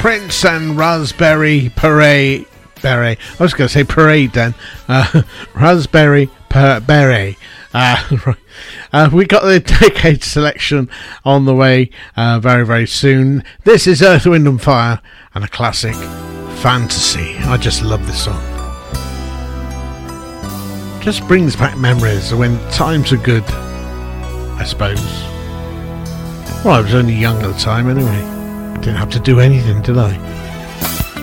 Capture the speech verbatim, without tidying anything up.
Prince and Raspberry Parade. Beret. I was going to say parade then. Uh, Raspberry per- Beret. Uh, right. uh, we got the decade selection on the way uh, very, very soon. This is Earth, Wind and Fire and a classic, Fantasy. I just love this song. Just brings back memories of when times were good, I suppose. Well, I was only young at the time anyway. Didn't have to do anything, did I?